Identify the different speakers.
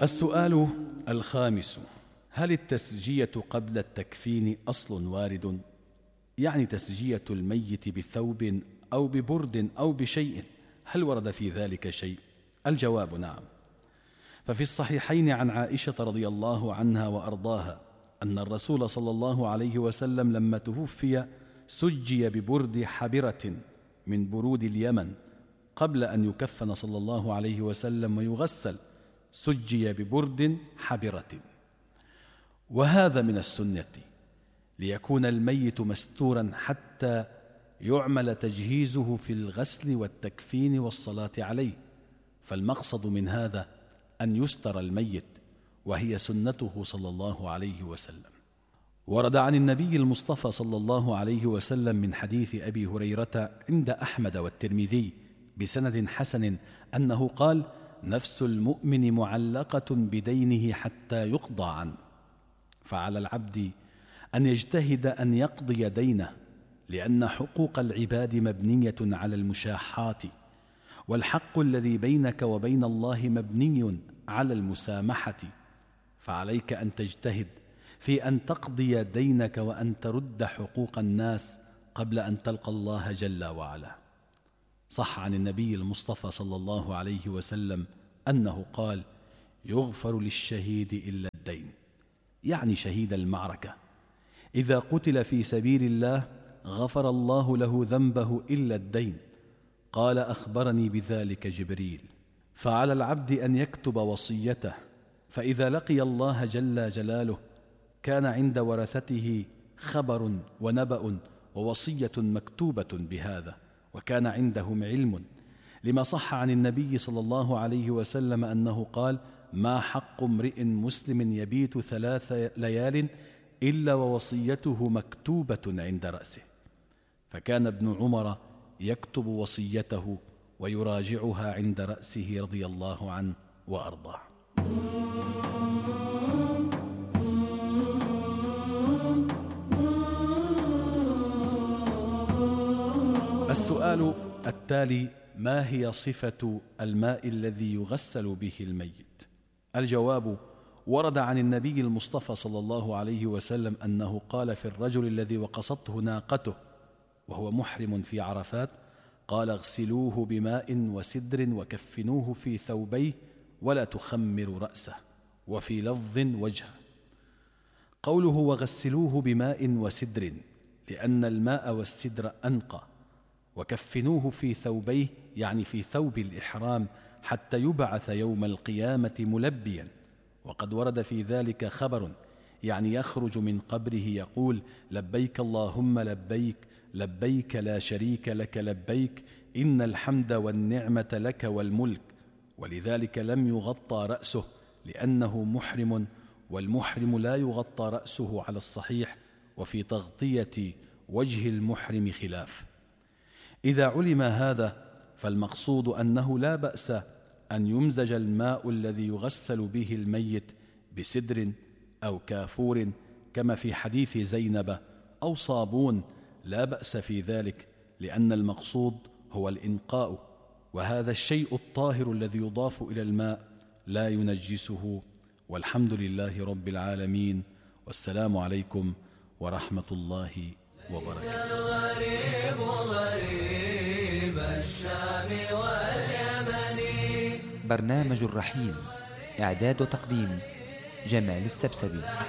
Speaker 1: السؤال الخامس: هل التسجية قبل التكفين أصل وارد؟ يعني تسجية الميت بثوب أو ببرد أو بشيء، هل ورد في ذلك شيء؟ الجواب نعم. ففي الصحيحين عن عائشة رضي الله عنها وأرضاها أن الرسول صلى الله عليه وسلم لما توفي سجي ببرد حبرة من برود اليمن، قبل أن يكفن صلى الله عليه وسلم ويغسل سجي ببرد حبرة. وهذا من السنة ليكون الميت مستورا حتى يعمل تجهيزه في الغسل والتكفين والصلاة عليه، فالمقصد من هذا أن يستر الميت، وهي سنته صلى الله عليه وسلم. ورد عن النبي المصطفى صلى الله عليه وسلم من حديث أبي هريرة عند أحمد والترمذي بسند حسن أنه قال: نفس المؤمن معلقة بدينه حتى يقضى عنه، فعلى العبد أن يجتهد أن يقضي دينه، لأن حقوق العباد مبنية على المشاحات، والحق الذي بينك وبين الله مبني على المسامحة، فعليك أن تجتهد في أن تقضي دينك وأن ترد حقوق الناس قبل أن تلقى الله جل وعلا. صح عن النبي المصطفى صلى الله عليه وسلم أنه قال: يغفر للشهيد إلا الدين، يعني شهيد المعركة، إذا قتل في سبيل الله غفر الله له ذنبه إلا الدين. قال: أخبرني بذلك جبريل. فعلى العبد أن يكتب وصيته، فإذا لقي الله جل جلاله كان عند ورثته خبر ونبأ ووصية مكتوبة بهذا، وكان عندهم علم، لما صح عن النبي صلى الله عليه وسلم أنه قال: ما حق امرئ مسلم يبيت 3 ليال إلا ووصيته مكتوبة عند رأسه. فكان ابن عمر يكتب وصيته ويراجعها عند رأسه رضي الله عنه وأرضاه. السؤال التالي: ما هي صفة الماء الذي يغسل به الميت؟ الجواب: ورد عن النبي المصطفى صلى الله عليه وسلم أنه قال في الرجل الذي وقصته ناقته وهو محرم في عرفات: قال: اغسلوه بماء وسدر وكفنوه في ثوبيه ولا تخمر رأسه، وفي لفظ وجهه. قوله وغسلوه بماء وسدر لأن الماء والسدر أنقى، وكفنوه في ثوبيه يعني في ثوب الإحرام حتى يبعث يوم القيامة ملبيا، وقد ورد في ذلك خبر، يعني يخرج من قبره يقول: لبيك اللهم لبيك، لبيك لا شريك لك لبيك، إن الحمد والنعمة لك والملك. ولذلك لم يغطى رأسه لأنه محرم، والمحرم لا يغطى رأسه على الصحيح، وفي تغطية وجه المحرم خلاف. إذا علم هذا فالمقصود أنه لا بأس أن يمزج الماء الذي يغسل به الميت بسدر أو كافور كما في حديث زينب، أو صابون، لا بأس في ذلك، لأن المقصود هو الإنقاء، وهذا الشيء الطاهر الذي يضاف إلى الماء لا ينجسه. والحمد لله رب العالمين، والسلام عليكم ورحمة الله وبركاته.
Speaker 2: الغريب غريب الشام واليمن.
Speaker 3: برنامج الرحيل، إعداد وتقديم جمال السبسبي.